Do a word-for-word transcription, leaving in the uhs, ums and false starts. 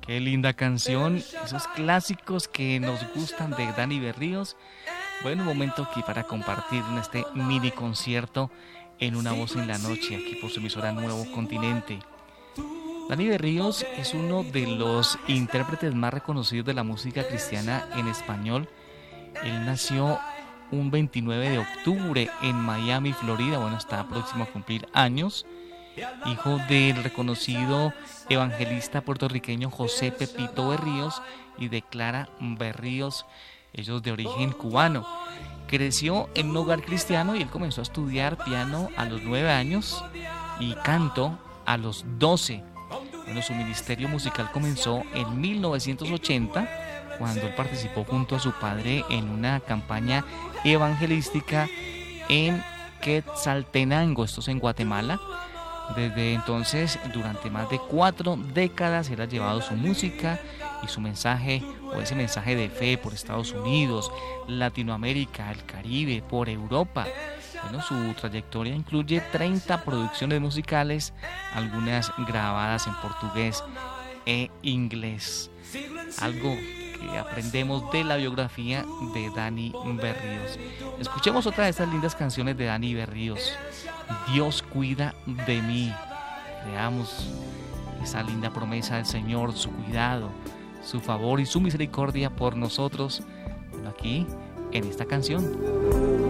Qué linda canción, esos clásicos que nos gustan de Dani Berríos. Bueno, un momento aquí para compartir en este mini concierto en Una Voz en la Noche, aquí por su emisora Nuevo Continente. Dani Berríos es uno de los intérpretes más reconocidos de la música cristiana en español. Él nació un veintinueve de octubre en Miami, Florida. Bueno, está próximo a cumplir años. Hijo del reconocido evangelista puertorriqueño José Pepito Berríos y de Clara Berríos, ellos de origen cubano. Creció en un hogar cristiano y él comenzó a estudiar piano a los nueve años y canto a los doce. Bueno, su ministerio musical comenzó en mil novecientos ochenta, cuando él participó junto a su padre en una campaña evangelística en Quetzaltenango, esto es en Guatemala. Desde entonces, durante más de cuatro décadas, él ha llevado su música y su mensaje, o ese mensaje de fe, por Estados Unidos, Latinoamérica, el Caribe, por Europa. Bueno, su trayectoria incluye treinta producciones musicales, algunas grabadas en portugués e inglés. Algo que aprendemos de la biografía de Dani Berríos. Escuchemos otra de estas lindas canciones de Dani Berríos. Dios cuida de mí. Veamos esa linda promesa del Señor, su cuidado, su favor y su misericordia por nosotros. Bueno, aquí en esta canción.